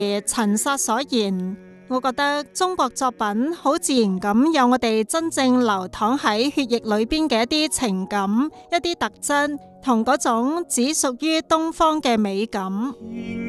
陳薩所言，我覺得中國作品好自然咁有我哋真正流淌喺血液裏邊嘅一啲情感、一啲特質，同嗰種只屬於東方嘅美感。